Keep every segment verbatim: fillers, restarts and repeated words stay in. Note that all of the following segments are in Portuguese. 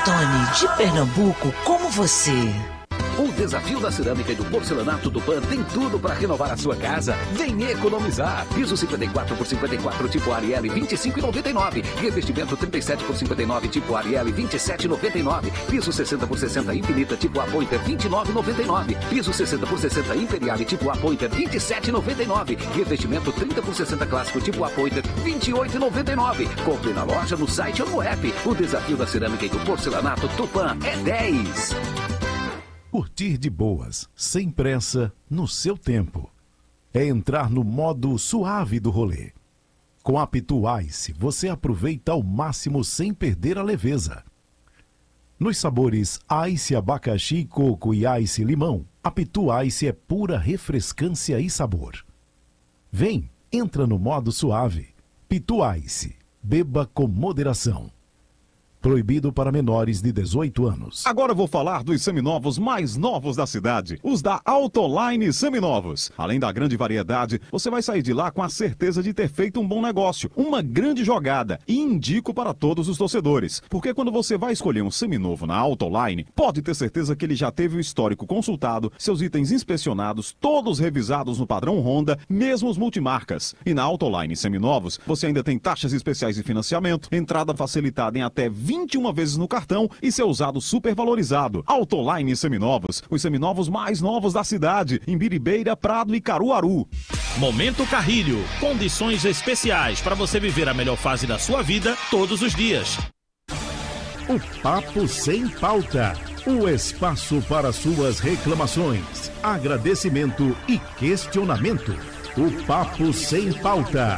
Stone, de Pernambuco, como você. O desafio da cerâmica e do porcelanato Tupã tem tudo para renovar a sua casa. Vem economizar. Piso cinquenta e quatro por cinquenta e quatro tipo Ariel vinte e cinco reais e noventa e nove centavos. Revestimento trinta e sete por cinquenta e nove tipo Ariel vinte e sete reais e noventa e nove centavos. Piso sessenta por sessenta Infinita tipo Apointer vinte e nove reais e noventa e nove centavos. Piso sessenta por sessenta Imperial tipo Apointer vinte e sete reais e noventa e nove centavos. Revestimento trinta por sessenta Clássico tipo Apointer vinte e oito reais e noventa e nove centavos. Compre na loja, no site ou no app. O desafio da cerâmica e do porcelanato Tupã é dez. Curtir de boas, sem pressa, no seu tempo. É entrar no modo suave do rolê. Com a Pitu Ice, você aproveita ao máximo sem perder a leveza. Nos sabores Ice Abacaxi, Coco e Ice Limão, a Pitu Ice é pura refrescância e sabor. Vem, entra no modo suave. Pitu Ice, beba com moderação. Proibido para menores de dezoito anos. Agora eu vou falar dos seminovos mais novos da cidade, os da Autoline Seminovos. Além da grande variedade, você vai sair de lá com a certeza de ter feito um bom negócio, uma grande jogada. E indico para todos os torcedores, porque quando você vai escolher um seminovo na Autoline, pode ter certeza que ele já teve o histórico consultado, seus itens inspecionados, todos revisados no padrão Honda, mesmo os multimarcas. E na Autoline Seminovos, você ainda tem taxas especiais de financiamento, entrada facilitada em até vinte vinte e uma vezes no cartão e seu usado super valorizado. Autoline Seminovos, os seminovos mais novos da cidade, em Biribeira, Prado e Caruaru. Momento Carrilho, condições especiais para você viver a melhor fase da sua vida todos os dias. O Papo Sem Pauta, o espaço para suas reclamações, agradecimento e questionamento. O Papo Sem Pauta.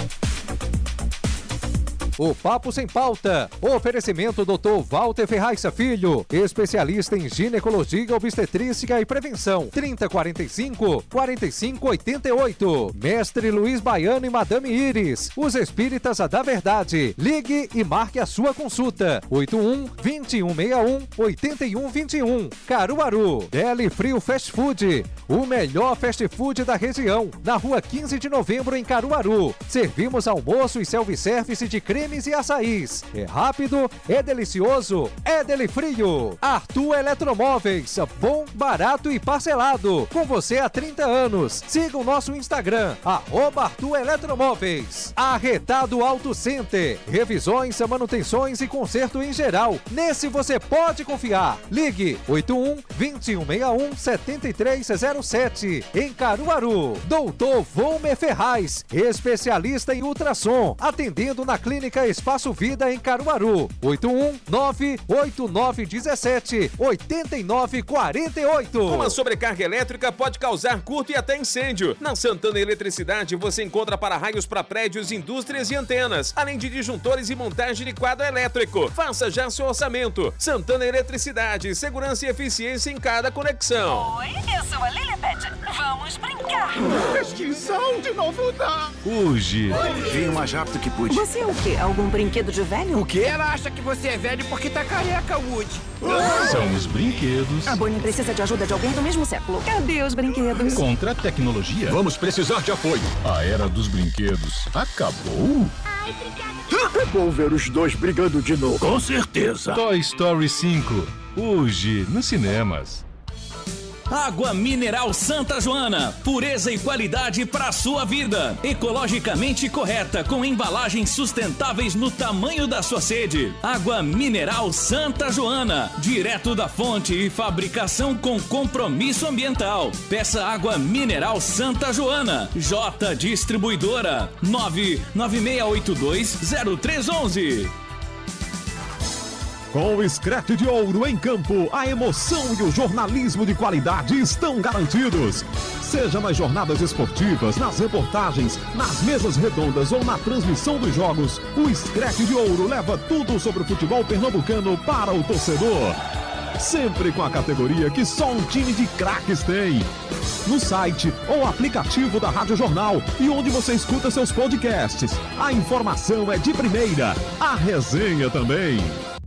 O Papo Sem Pauta. Oferecimento doutor Walter Ferraz Filho, especialista em ginecologia, obstetrícia e prevenção. trinta, quarenta e cinco, quarenta e cinco, oitenta e oito. Mestre Luiz Baiano e Madame Iris, os espíritas da verdade. Ligue e marque a sua consulta. oito um, vinte e um, sessenta e um, oitenta e um, vinte e um. Caruaru. Deli Frio Fast Food, o melhor fast food da região. Na rua quinze de novembro, em Caruaru. Servimos almoço e self-service de cremes e açaís. É rápido, é delicioso, é Deli Frio. Arthur Eletromóveis, bom, barato e parcelado. Com você há trinta anos. Siga o nosso Instagram, arroba Arthur Eletromóveis. Arretado Auto Center, revisões, manutenções e conserto em geral. Nesse você pode confiar. Ligue oito um, vinte e um, sessenta e um, setenta e três zero sete. Em Caruaru. Doutor Volmer Ferraz, especialista em ultrassom, atendendo na Clínica Espaço Vida em Caruaru. oito um, nove oito nove um sete, oito nove quatro oito. Uma sobrecarga elétrica pode causar curto e até incêndio. Na Santana Eletricidade você encontra para-raios para prédios, indústrias e antenas, além de disjuntores e montagem de quadro elétrico. Faça já seu orçamento. Santana Eletricidade, segurança e eficiência em cada conexão. Oi, eu sou a Lilibet. Vamos brincar. Extinção de novo dá. Hoje. Vim o mais rápido que pude. Você é o quê? Algum brinquedo de velho? O quê? Ela acha que você é velho porque tá careca, Woody. São os brinquedos. A Bonnie precisa de ajuda de alguém do mesmo século. Cadê os brinquedos? Contra a tecnologia. Vamos precisar de apoio. A era dos brinquedos acabou? É bom ver os dois brigando de novo. Com certeza. Toy Story cinco. Hoje, nos cinemas. Água Mineral Santa Joana, pureza e qualidade para sua vida. Ecologicamente correta, com embalagens sustentáveis no tamanho da sua sede. Água Mineral Santa Joana, direto da fonte e fabricação com compromisso ambiental. Peça Água Mineral Santa Joana. J Distribuidora nove nove seis oito dois zero três um um. Com o Screte de Ouro em campo, a emoção e o jornalismo de qualidade estão garantidos. Seja nas jornadas esportivas, nas reportagens, nas mesas redondas ou na transmissão dos jogos, o Screte de Ouro leva tudo sobre o futebol pernambucano para o torcedor. Sempre com a categoria que só um time de craques tem. No site ou aplicativo da Rádio Jornal e onde você escuta seus podcasts. A informação é de primeira, a resenha também.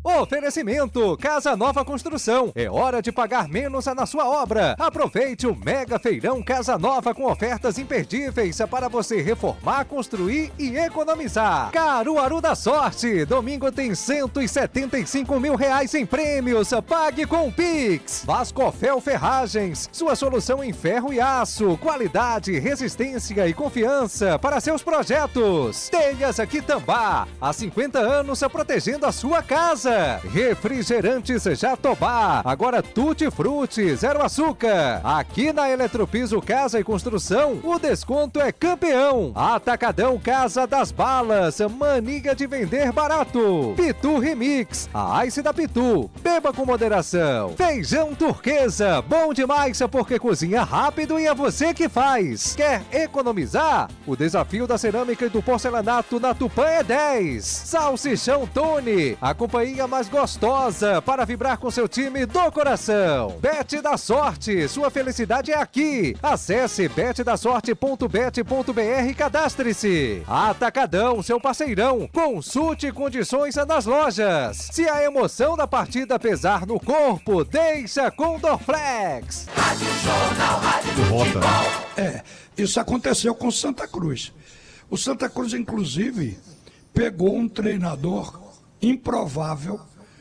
Oferecimento Casa Nova Construção. É hora de pagar menos na sua obra. Aproveite o Mega Feirão Casa Nova com ofertas imperdíveis para você reformar, construir e economizar. Caruaru da Sorte. Domingo tem cento e setenta e cinco mil reais em prêmios. Pague com Pix. Vascofel Ferragens. Sua solução em ferro e aço. Qualidade, resistência e confiança para seus projetos. Telhas Quitambá. Há cinquenta anos protegendo a sua casa. Refrigerantes Jatobá, agora Tutti Frutti, zero açúcar. Aqui na Eletropiso Casa e Construção, o desconto é campeão. Atacadão Casa das Balas, mania de vender barato. Pitu Remix, a Ice da Pitu, beba com moderação. Feijão Turquesa, bom demais porque cozinha rápido e é você que faz. Quer economizar? O desafio da cerâmica e do porcelanato na Tupã é dez. Salsichão Tony, a companhia mais gostosa para vibrar com seu time do coração. Bet da Sorte, sua felicidade é aqui. Acesse bet da sorte ponto bet ponto br e cadastre-se. Atacadão, seu parceirão. Consulte condições nas lojas. Se a emoção da partida pesar no corpo, deixa com Dorflex. Rádio Jornal, Rádio Futebol. É, isso aconteceu com Santa Cruz. O Santa Cruz, inclusive, pegou um treinador improvável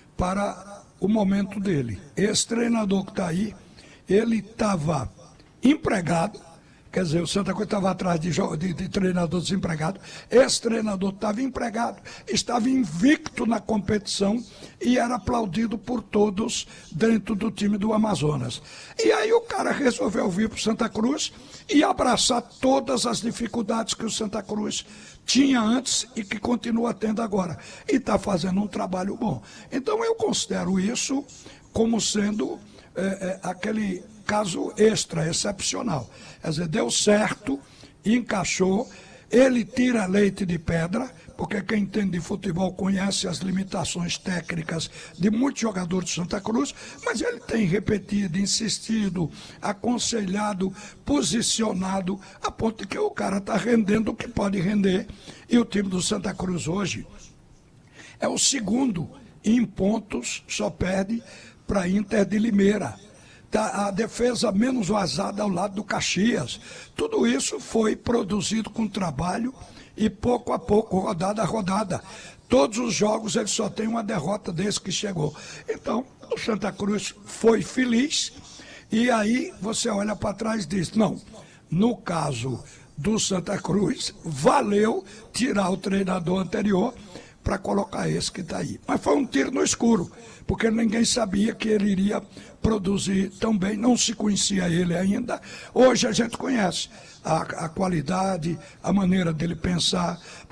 para o momento dele. Esse treinador que está aí, ele estava empregado, quer dizer, o Santa Cruz estava atrás de, de, de treinador desempregado. Esse treinador estava empregado, estava invicto na competição e era aplaudido por todos dentro do time do Amazonas. E aí o cara resolveu vir para o Santa Cruz e abraçar todas as dificuldades que o Santa Cruz tinha antes e que continua tendo agora. E está fazendo um trabalho bom. Então eu considero isso como sendo é, é, aquele caso extra, excepcional. Quer dizer, deu certo, encaixou, ele tira leite de pedra, porque quem entende de futebol conhece as limitações técnicas de muitos jogadores de Santa Cruz, mas ele tem repetido, insistido, aconselhado, posicionado, a ponto de que o cara está rendendo o que pode render. E o time do Santa Cruz hoje é o segundo em pontos, só perde para a Inter de Limeira. A defesa menos vazada ao lado do Caxias. Tudo isso foi produzido com trabalho e pouco a pouco, rodada a rodada. Todos os jogos ele só tem uma derrota desde que chegou. Então, o Santa Cruz foi feliz e aí você olha para trás e diz, não, no caso do Santa Cruz, valeu tirar o treinador anterior para colocar esse que está aí. Mas foi um tiro no escuro, porque ninguém sabia que ele iria produzir tão bem, não se conhecia ele ainda. Hoje a gente conhece a, a qualidade, a maneira dele pensar,